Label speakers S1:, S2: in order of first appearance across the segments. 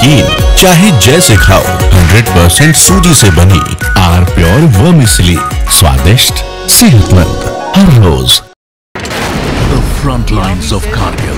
S1: नमकीन चाहे जैसे खाओ, 100% सूजी से बनी आर प्योर वर्मिसेली, स्वादिष्ट सेहतमंद हर रोज। The front lines of Kargil.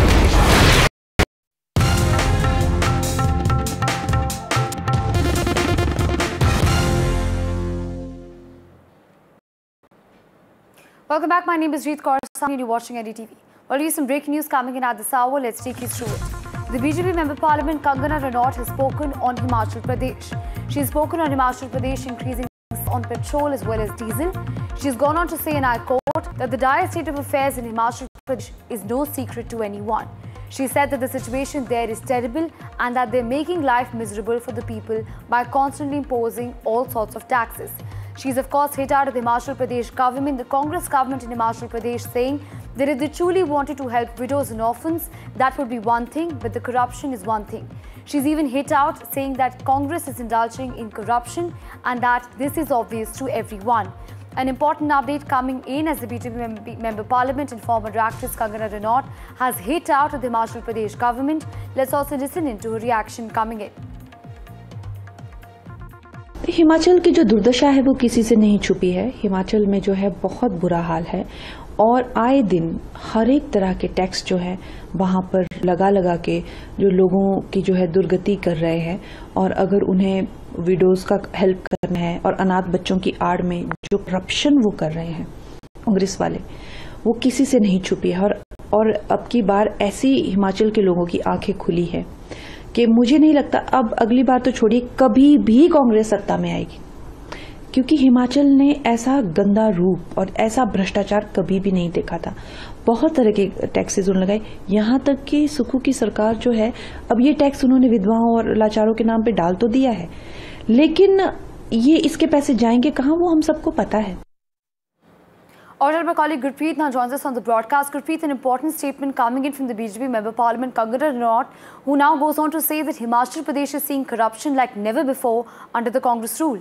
S2: Welcome back. My name is Jeet Kaur Sahni. You're watching NDTV. Well, here's some breaking news coming in at this hour. Let's take you through it. The BJP Member Parliament Kangana Ranaut has spoken on Himachal Pradesh. She has spoken on Himachal Pradesh increasing on petrol as well as diesel. She has gone on to say, and I quote, that the dire state of affairs in Himachal Pradesh is no secret to anyone. She said that the situation there is terrible and that they're making life miserable for the people by constantly imposing all sorts of taxes. She's of course hit out at the Himachal Pradesh government, the Congress government in Himachal Pradesh, saying that if they truly wanted to help widows and orphans, that would be one thing, but the corruption is one thing. She's even hit out saying that Congress is indulging in corruption and that this is obvious to everyone. An important update coming in as the BJP Member Parliament and former actress Kangana Ranaut has hit out at the Himachal Pradesh government. Let's also listen in to her reaction coming in.
S3: Himachal की जो दुर्दशा है वो किसी से नहीं छुपी है। हिमाचल में जो है बहुत बुरा हाल है और आए दिन हर एक तरह के टैक्स जो है वहाँ पर लगा के जो लोगों की जो है दुर्गति कर रहे हैं और अगर उन्हें विडोज का हेल्प करना है और अनाथ बच्चों की आड़ में जो करप्शन वो कर रहे हैं कांग्रेस वाले, वो किसी से नहीं छुपी है। और अब की बार ऐसी हिमाचल के लोगों की आंखें खुली है कि मुझे नहीं लगता अब अगली बार तो छोड़िए कभी भी कांग्रेस सत्ता में आएगी, क्योंकि हिमाचल ने ऐसा गंदा रूप और ऐसा भ्रष्टाचार कभी भी नहीं देखा था। बहुत तरह के टैक्सेस उन्होंने लगाए, यहाँ तक कि सुक्खू की सरकार जो है अब ये टैक्स उन्होंने विधवाओं और लाचारों के नाम पे डाल तो दिया है, लेकिन ये इसके पैसे जाएंगे कहाँ वो हम सबको पता है।
S2: Order my colleague Gurpreet now joins us on the broadcast. Gurpreet, an important statement coming in from the BJP Member Parliament Kangana Ranaut, who now goes on to say that Himachal Pradesh is seeing corruption like never before under the Congress rule.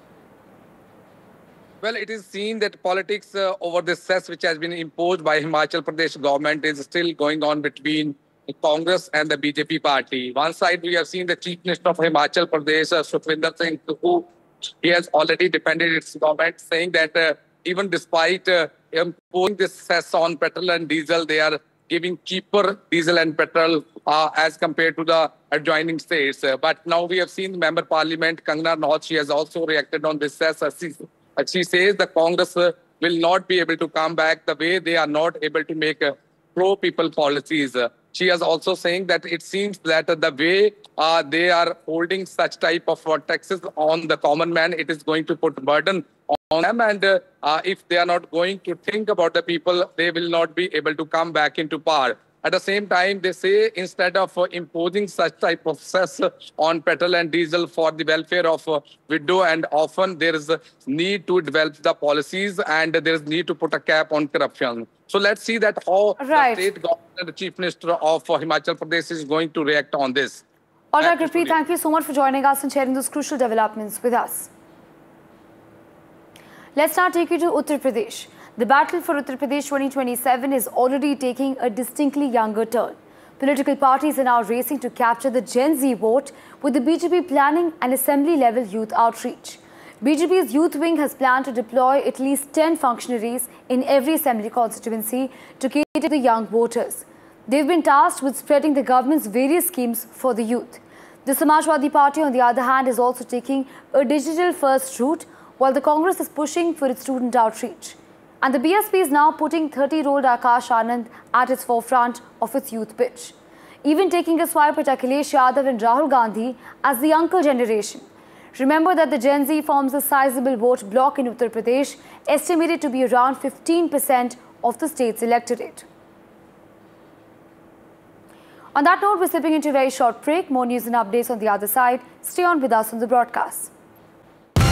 S4: Well, it is seen that politics over this cess which has been imposed by Himachal Pradesh government is still going on between the Congress and the BJP party. One side we have seen the Chief Minister of Himachal Pradesh, Sukhwinder Singh Sukkhu, he has already defended its government, saying that even despite imposing this cess on petrol and diesel, they are giving cheaper diesel and petrol as compared to the adjoining states. But now we have seen the Member Parliament, Kangana Ranaut, she has also reacted on this cess. She says the Congress will not be able to come back the way they are not able to make pro-people policies. She is also saying that it seems that the way they are holding such type of taxes on the common man, it is going to put burden on them. And if they are not going to think about the people, they will not be able to come back into power. At the same time, they say instead of imposing such type of cess on petrol and diesel for the welfare of widow and orphan, there is a need to develop the policies and there is need to put a cap on corruption. So let's see that how the state government and the Chief Minister of Himachal Pradesh is going to react on this.
S2: All right, Gurpreet, thank you so much for joining us and sharing those crucial developments with us. Let's now take you to Uttar Pradesh. The battle for Uttar Pradesh 2027 is already taking a distinctly younger turn. Political parties are now racing to capture the Gen Z vote, with the BJP planning an assembly-level youth outreach. BJP's youth wing has planned to deploy at least 10 functionaries in every assembly constituency to cater to the young voters. They've been tasked with spreading the government's various schemes for the youth. The Samajwadi Party, on the other hand, is also taking a digital-first route, while the Congress is pushing for its student outreach. And the BSP is now putting 30-year-old Akash Anand at its forefront of its youth pitch, even taking a swipe at Akhilesh Yadav and Rahul Gandhi as the uncle generation. Remember that the Gen Z forms a sizable vote bloc in Uttar Pradesh, estimated to be around 15% of the state's electorate. On that note, we're slipping into a very short break. More news and updates on the other side. Stay on with us on the broadcast.